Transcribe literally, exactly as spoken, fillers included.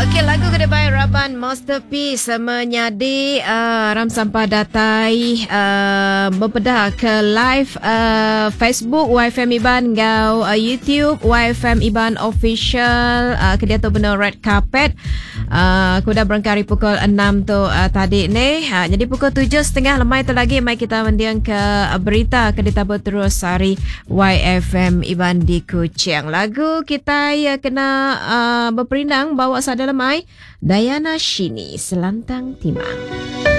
Okey, lagu kedua Raban Masterpiece menyadi uh, Ram Sampah Datai uh, berpedah ke live uh, Facebook Y F M Iban ngau uh, YouTube Y F M Iban Official uh, kedia tu benar red carpet. Uh, aku dah berangkari pukul enam tu uh, tadi ni. Uh, jadi pukul tujuh setengah lemai tu lagi mai kita mendiang ke uh, berita kedita berterus hari Y F M Iban di Kuching. Lagu kita ya kena uh, berperindang bawa sada lemai Diana Shini Selantang Timang.